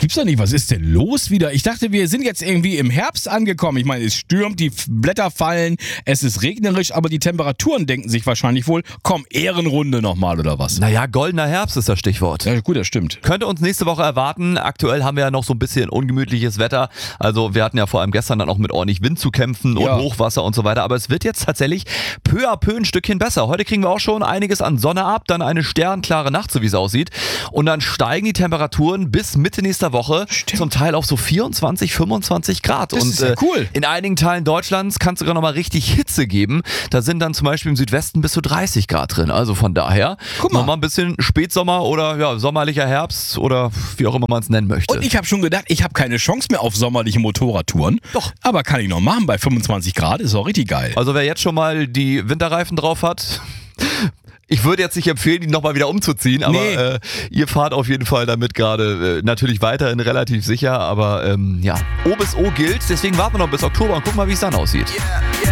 Gibt's doch nicht, was ist denn los wieder? Ich dachte, wir sind jetzt irgendwie im Herbst angekommen. Ich meine, es stürmt, die Blätter fallen, es ist regnerisch, aber die Temperaturen denken sich wahrscheinlich wohl, komm, Ehrenrunde nochmal oder was? Naja, goldener Herbst ist das Stichwort. Ja gut, das stimmt. Könnte uns nächste Woche erwarten. Aktuell haben wir ja noch so ein bisschen ungemütliches Wetter. Also wir hatten ja vor allem gestern dann auch mit ordentlich Wind zu kämpfen und Hochwasser und so weiter. Aber es wird jetzt tatsächlich peu à peu ein Stückchen besser. Heute kriegen wir auch schon einiges an Sonne ab, dann eine sternklare Nacht, so wie es aussieht. Und dann steigen die Temperaturen bis Mitte nächster Woche zum Teil auf so 24, 25 Grad. Das ist ja cool. In einigen Teilen Deutschlands kann es sogar nochmal richtig Hitze geben. Da sind dann zum Beispiel im Südwesten bis zu 30 Grad drin. Also von daher nochmal ein bisschen Spätsommer oder sommerlicher Herbst oder wie auch immer man es nennen möchte. Und ich habe schon gedacht, ich habe keine Chance mehr auf sommerliche Motorradtouren. Doch. Aber kann ich noch machen bei 25 Grad, ist auch richtig geil. Also wer jetzt schon mal die Winterreifen drauf hat... Ich würde jetzt nicht empfehlen, ihn nochmal wieder umzuziehen, aber ihr fahrt auf jeden Fall damit gerade natürlich weiterhin relativ sicher, aber O bis O gilt, deswegen warten wir noch bis Oktober und gucken mal, wie es dann aussieht.